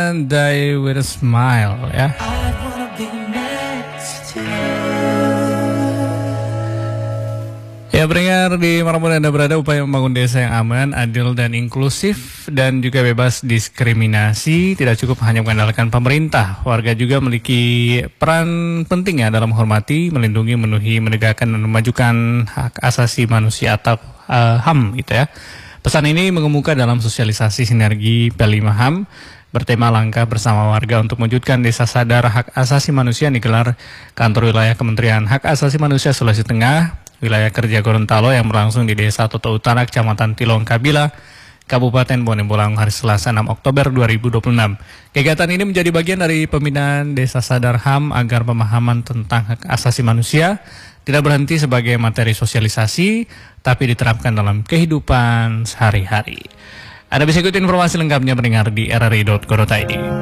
Die with a Smile ya. Ya, pendengar di manapun Anda berada, upaya membangun desa yang aman, adil dan inklusif dan juga bebas diskriminasi tidak cukup hanya mengandalkan pemerintah. Warga juga memiliki peran penting ya dalam menghormati, melindungi, memenuhi, menegakkan dan memajukan hak asasi manusia atau HAM gitu ya. Pesan ini mengemuka dalam sosialisasi sinergi P5 HAM bertema langkah bersama warga untuk mewujudkan desa sadar hak asasi manusia yang digelar kantor wilayah Kementerian Hak Asasi Manusia Sulawesi Tengah, wilayah kerja Gorontalo yang berlangsung di Desa Toto Utara, Kecamatan Tilong Kabila, Kabupaten Bone Bolang hari Selasa 6 Oktober 2026. Kegiatan ini menjadi bagian dari pembinaan Desa Sadar HAM agar pemahaman tentang hak asasi manusia tidak berhenti sebagai materi sosialisasi, tapi diterapkan dalam kehidupan sehari-hari. Anda bisa ikuti informasi lengkapnya mendengar di rri.co.id.